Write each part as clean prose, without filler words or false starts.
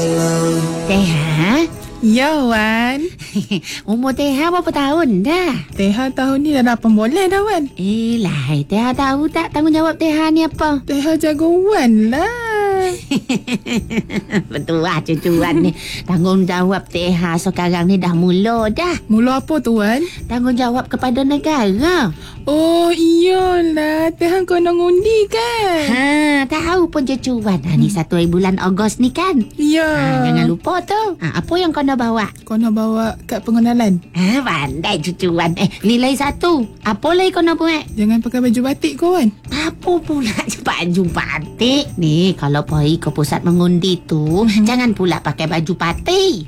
Teha? Ya, Wan. Umur Teha berapa tahun dah? Teha tahun ni dah 8 bulan dah, Wan. Lah, Teha tahu tak tanggungjawab Teha ni apa? Teha jaga Wan lah. Betul lah cucuan ni. Tanggungjawab Teha sekarang ni dah mula dah. Mula apa tu, Wan? Tanggungjawab kepada negara. Oh, iyalah. Teha kena ngundi kan? Tahu pun cucuan. Ni 1 bulan Ogos ni kan? Ya. Jangan lupa tu. Apa yang kena bawa? Kena bawa kad pengenalan. Pandai cucuan. Nilai 1. Apa lagi kena buat? Jangan pakai baju batik kau, Wan. Apa pula baju batik? Ni kalau pergi ke pusat mengundi tu, jangan pula pakai baju parti.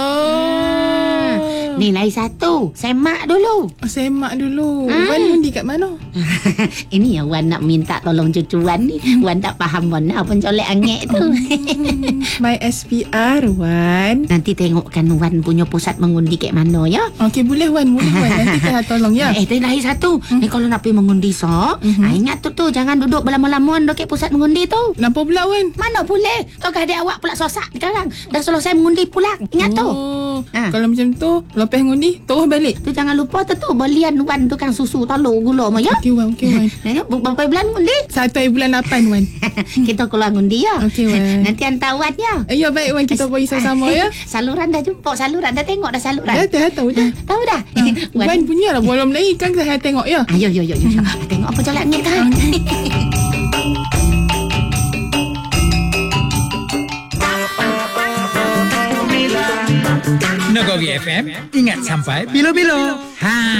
Nilai 1. Semak dulu. Semak dulu. Wan ngundi kat mana? Ini yang Wan nak minta tolong cucuan ni. Wan tak faham mana pencolek angin tu. My SPR, Wan. Nanti tengokkan Wan punya pusat mengundi kat mana ya. Okey, boleh Wan. Nanti Teha tolong ya. Nilai 1. Ni kalau nak pergi mengundi ingat tu jangan duduk berlama-lama dekat pusat mengundi tu. Kenapa pula, Wan? Mana boleh. Kau adik awak pula sosak sekarang. Dah selesai mengundi pulang. Ingat tu. Kalau macam tu, lepas ngundi, terus balik. Tu jangan lupa tu belian Wan tukang susu telur gula mah ya. Okey, Wan. Berapa bulan ngundi? 1 bulan 8, Wan. Kita keluar ngundi ya. Okey, Wan. Nanti hantar Wan ya. Ya, baik, Wan. Kita pergi sama-sama ya. Saluran dah jumpa. Saluran dah tengok dah saluran. Dah, Teha tahu dah. Tahu dah. Wan punya lah. Belum lagi kan saya tengok ya. Yo. Tengok apa jalan ni kan. Nagori FM, ingat sampai bila-bila.